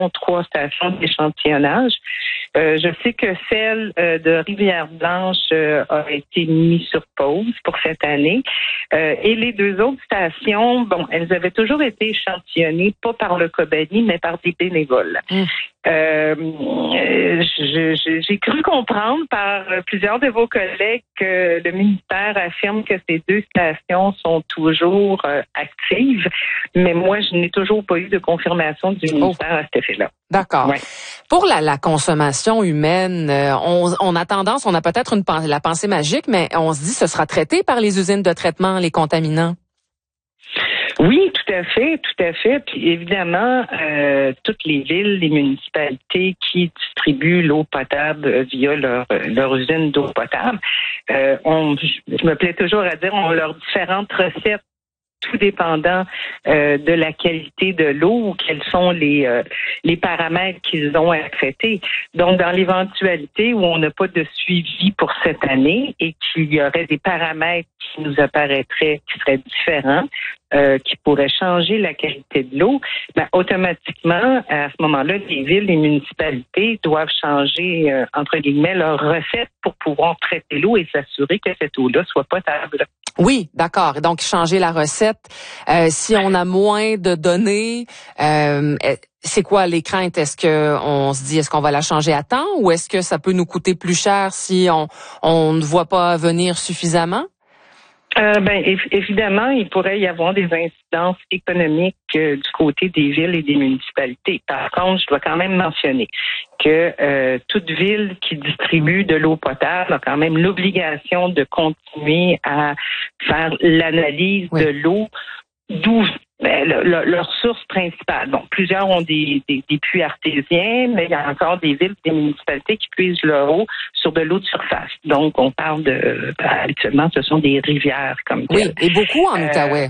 3 stations d'échantillonnage. Je sais que celle de Rivière-Blanche a été mise sur pause pour cette année. Et les 2 autres stations, bon, elles avaient toujours été échantillonnées, pas par le Cobani, mais par des bénévoles. J'ai cru comprendre par plusieurs de vos collègues que le ministère affirme que ces 2 stations sont toujours actives, mais moi, je n'ai toujours pas eu de confirmation du ministère à cet effet-là. D'accord. Ouais. Pour la consommation humaine, on a tendance, on a peut-être la pensée magique, mais on se dit ce sera traité par les usines de traitement, les contaminants. Oui, tout à fait. Puis évidemment, toutes les villes, les municipalités qui distribuent l'eau potable via leur usine d'eau potable, je me plais toujours à dire, ont leurs différentes recettes, tout dépendant de la qualité de l'eau ou quels sont les paramètres qu'ils ont à traiter. Donc, dans l'éventualité où on n'a pas de suivi pour cette année et qu'il y aurait des paramètres qui nous apparaîtraient, qui seraient différents, qui pourraient changer la qualité de l'eau, ben, automatiquement, à ce moment-là, les villes, les municipalités doivent changer, entre guillemets, leurs recettes pour pouvoir traiter l'eau et s'assurer que cette eau-là soit potable. Oui, d'accord. Donc, changer la recette. Si on a moins de données, c'est quoi les craintes? Est-ce qu'on va la changer à temps ou est-ce que ça peut nous coûter plus cher si on ne voit pas venir suffisamment? Évidemment, il pourrait y avoir des incidences économiques du côté des villes et des municipalités. Par contre, je dois quand même mentionner que toute ville qui distribue de l'eau potable a quand même l'obligation de continuer à faire l'analyse de l'eau d'où leur source principale. Bon, plusieurs ont des puits artésiens, mais il y a encore des villes, des municipalités qui puisent leur eau sur de l'eau de surface. Donc, on parle habituellement, ce sont des rivières comme telles. Oui, et beaucoup en Outaouais.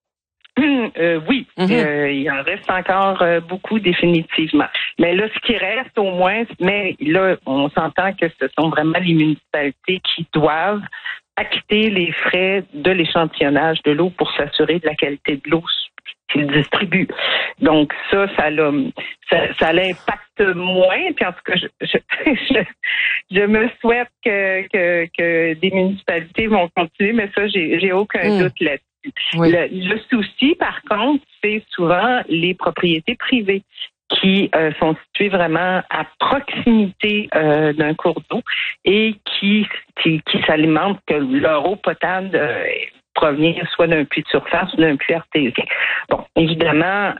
Oui, il en reste encore beaucoup définitivement. Mais là, ce qui reste au moins, mais là, on s'entend que ce sont vraiment les municipalités qui doivent acquitter les frais de l'échantillonnage de l'eau pour s'assurer de la qualité de l'eau qu'ils distribuent. Donc ça l'impacte moins. Puis en tout cas, je me souhaite que des municipalités vont continuer, mais ça, j'ai aucun doute là-dessus. Oui. Le souci, par contre, c'est souvent les propriétés privées qui sont situées vraiment à proximité d'un cours d'eau et qui s'alimentent, que leur eau potable provient soit d'un puits de surface ou d'un puits artésien. Bon, évidemment,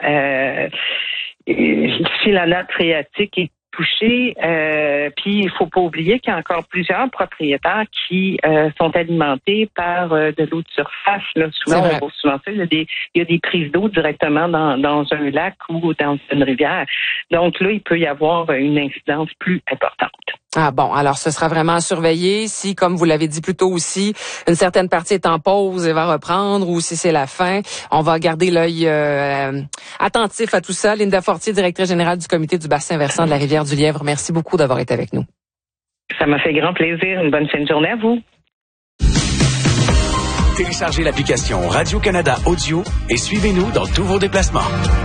si la nappe phréatique est touchée, puis il faut pas oublier qu'il y a encore plusieurs propriétaires qui sont alimentés par de l'eau de surface. Là, souvent, on voit souvent ça. Il y a des prises d'eau directement dans un lac ou dans une rivière. Donc là, il peut y avoir une incidence plus importante. Ah bon, alors ce sera vraiment à surveiller si, comme vous l'avez dit plus tôt aussi, une certaine partie est en pause et va reprendre ou si c'est la fin. On va garder l'œil attentif à tout ça. Linda Fortier, directrice générale du comité du bassin versant de la rivière du Lièvre. Merci beaucoup d'avoir été avec nous. Ça m'a fait grand plaisir. Une bonne fin de journée à vous. Téléchargez l'application Radio-Canada Audio et suivez-nous dans tous vos déplacements.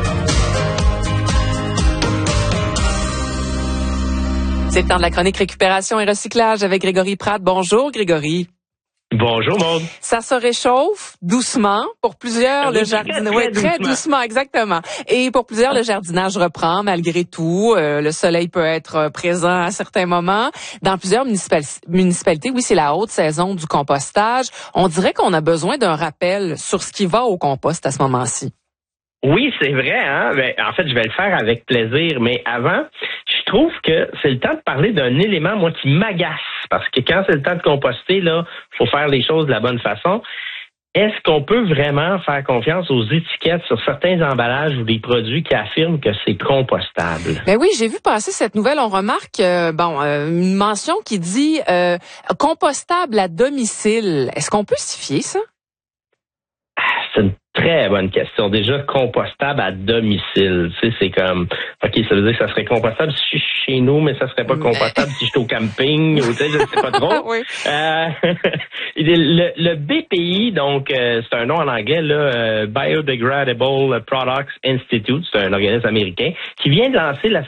C'est le temps de la chronique récupération et recyclage avec Grégory Pratt. Bonjour Grégory. Bonjour Maude. Ça se réchauffe doucement. Pour plusieurs, le jardinage... Oui, très doucement, exactement. Et pour plusieurs, le jardinage reprend malgré tout. Le soleil peut être présent à certains moments. Dans plusieurs municipalités, oui, c'est la haute saison du compostage. On dirait qu'on a besoin d'un rappel sur ce qui va au compost à ce moment-ci. Oui, c'est vrai, hein. Ben, en fait, je vais le faire avec plaisir. Mais avant, je trouve que c'est le temps de parler d'un élément, moi, qui m'agace. Parce que quand c'est le temps de composter, là, faut faire les choses de la bonne façon. Est-ce qu'on peut vraiment faire confiance aux étiquettes sur certains emballages ou des produits qui affirment que c'est compostable? Ben oui, j'ai vu passer cette nouvelle. On remarque, une mention qui dit compostable à domicile. Est-ce qu'on peut s'y fier, ça? C'est une Très bonne question. Déjà, compostable à domicile. Tu sais, c'est comme, OK, ça veut dire que ça serait compostable si je suis chez nous, mais ça serait pas compostable si je suis au camping, ou tu sais, je sais pas trop. Oui. Le BPI, donc, c'est un nom en anglais, là, Biodegradable Products Institute, c'est un organisme américain, qui vient de lancer la